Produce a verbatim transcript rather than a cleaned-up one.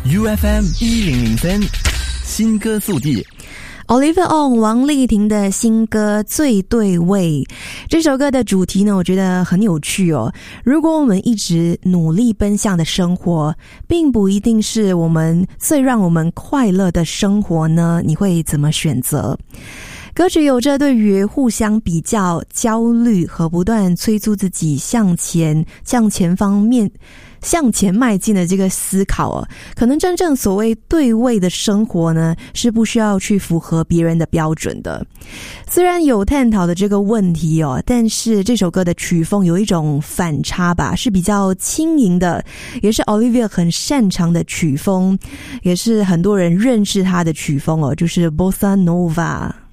U F M 一零零三新歌速递。 Olivia On 王丽婷的新歌最对味，这首歌的主题呢，我觉得很有趣哦。如果我们一直努力奔向的生活，并不一定是我们最让我们快乐的生活呢，你会怎么选择？歌曲有着对于互相比较、焦虑和不断催促自己向前、向前方面、向前迈进的这个思考哦。可能真正所谓对味的生活呢，是不需要去符合别人的标准的。虽然有探讨的这个问题哦，但是这首歌的曲风有一种反差吧，是比较轻盈的，也是 Olivia 很擅长的曲风，也是很多人认识她的曲风哦，就是 Bossa Nova。